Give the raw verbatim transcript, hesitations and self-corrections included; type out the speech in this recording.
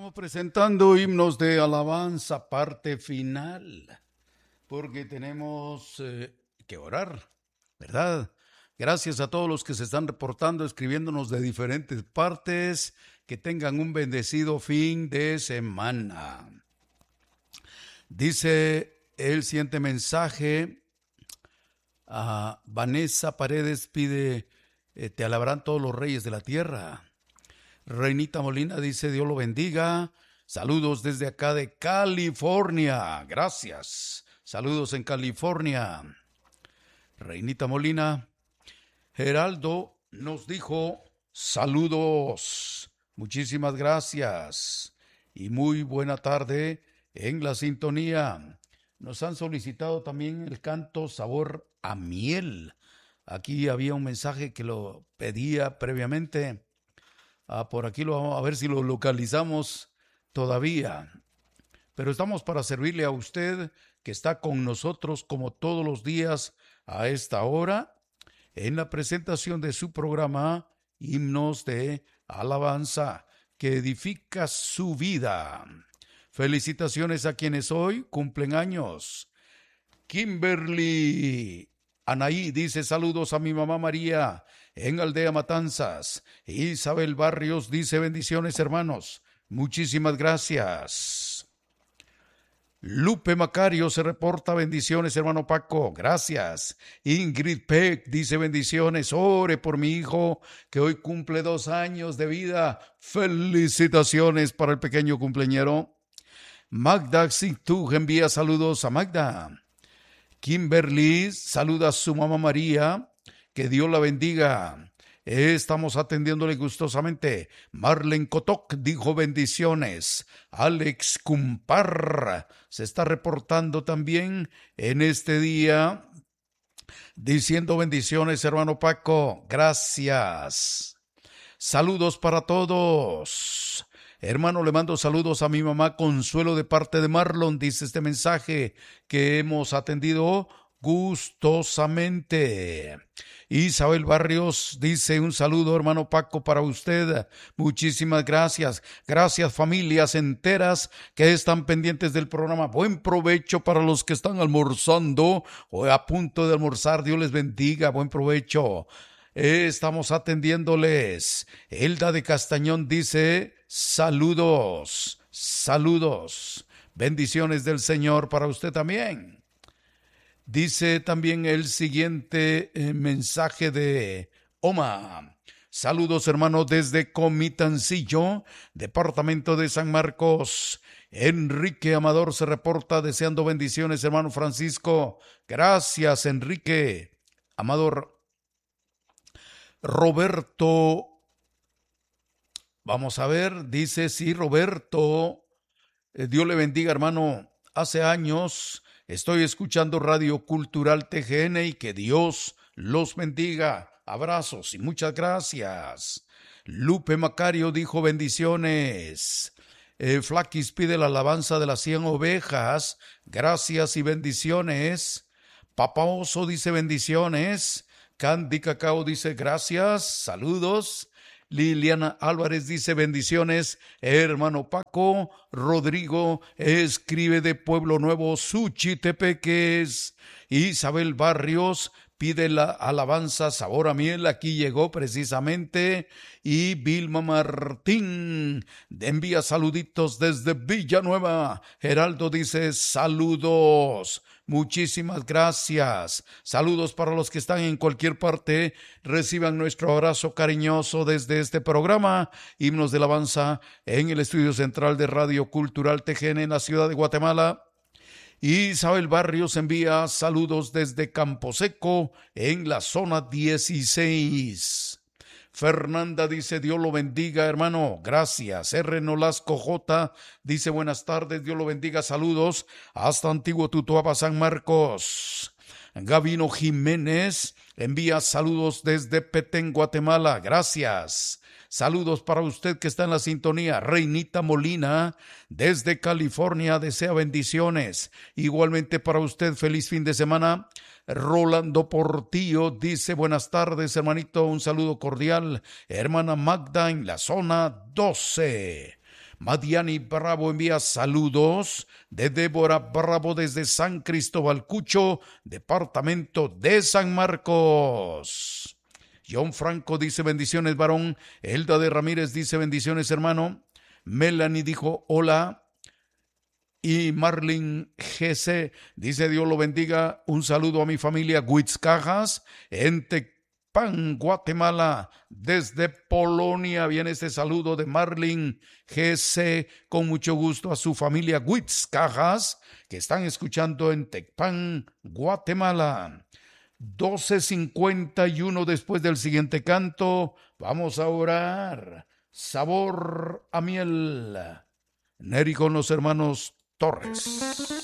Estamos presentando himnos de alabanza, parte final, porque tenemos eh, que orar, ¿verdad? Gracias a todos los que se están reportando, escribiéndonos de diferentes partes. Que tengan un bendecido fin de semana. Dice el siguiente mensaje. Uh, Vanessa Paredes pide, eh, te alabarán todos los reyes de la tierra. Reinita Molina dice, Dios lo bendiga. Saludos desde acá de California. Gracias. Saludos en California. Reinita Molina. Geraldo nos dijo, saludos. Muchísimas gracias. Y muy buena tarde en la sintonía. Nos han solicitado también el canto Sabor a Miel. Aquí había un mensaje que lo pedía previamente. Ah, por aquí lo vamos a ver si lo localizamos todavía. Pero estamos para servirle a usted que está con nosotros como todos los días a esta hora en la presentación de su programa Himnos de Alabanza que edifica su vida. Felicitaciones a quienes hoy cumplen años. Kimberly Anaí dice saludos a mi mamá María en Aldea Matanzas. Isabel Barrios dice bendiciones hermanos. Muchísimas gracias. Lupe Macario se reporta bendiciones hermano Paco. Gracias. Ingrid Peck dice bendiciones. Ore por mi hijo que hoy cumple dos años de vida. Felicitaciones para el pequeño cumpleañero. Magda Xitug envía saludos a Magda. Kimberly saluda a su mamá María, que Dios la bendiga. Estamos atendiéndole gustosamente. Marlene Cotoc dijo bendiciones. Alex Cumpar se está reportando también en este día, diciendo bendiciones hermano Paco. Gracias. Saludos para todos. Hermano, le mando saludos a mi mamá Consuelo de parte de Marlon, dice este mensaje que hemos atendido gustosamente. Isabel Barrios dice un saludo hermano Paco para usted. Muchísimas gracias. Gracias familias enteras que están pendientes del programa. Buen provecho para los que están almorzando o a punto de almorzar. Dios les bendiga. Buen provecho. Estamos atendiéndoles. Elda de Castañón dice saludos, saludos, bendiciones del Señor para usted también. Dice también el siguiente eh, mensaje de Oma. Saludos hermanos desde Comitancillo, departamento de San Marcos. Enrique Amador se reporta deseando bendiciones hermano Francisco. Gracias Enrique Amador. Roberto, vamos a ver, dice, sí, Roberto, eh, Dios le bendiga, hermano. Hace años estoy escuchando Radio Cultural T G N y que Dios los bendiga. Abrazos y muchas gracias. Lupe Macario dijo bendiciones. Eh, Flaquis pide la alabanza de las cien ovejas. Gracias y bendiciones. Papa Oso dice bendiciones. Candy Cacao dice gracias, saludos. Liliana Álvarez dice bendiciones. Hermano Paco Rodrigo escribe de Pueblo Nuevo, Suchitepeques. Isabel Barrios pide la alabanza Sabor a Miel, aquí llegó precisamente. Y Vilma Martín envía saluditos desde Villanueva. Geraldo dice saludos. Muchísimas gracias. Saludos para los que están en cualquier parte. Reciban nuestro abrazo cariñoso desde este programa Himnos de Alabanza en el estudio central de Radio Cultural T G N en la ciudad de Guatemala. Isabel Barrios envía saludos desde Camposeco en la zona dieciséis. Fernanda dice Dios lo bendiga hermano, gracias. R. Nolasco J dice buenas tardes, Dios lo bendiga, saludos hasta Antiguo Tutuapa, San Marcos. Gavino Jiménez envía saludos desde Petén, Guatemala, gracias. Saludos para usted que está en la sintonía. Reinita Molina desde California desea bendiciones. Igualmente para usted, feliz fin de semana. Rolando Portillo dice buenas tardes hermanito, un saludo cordial. Hermana Magda en la zona doce. Madiani Bravo envía saludos de Débora Bravo desde San Cristóbal Cucho, departamento de San Marcos. John Franco dice bendiciones, varón. Elda de Ramírez dice bendiciones, hermano. Melanie dijo hola. Y Marlene G C dice Dios lo bendiga. Un saludo a mi familia Huitzcajas en Tecpan, Guatemala. Desde Polonia viene este saludo de Marlene G C. Con mucho gusto a su familia Huitzcajas que están escuchando en Tecpan, Guatemala. doce cincuenta y uno después del siguiente canto, vamos a orar. Sabor a miel. Neri con los hermanos Torres.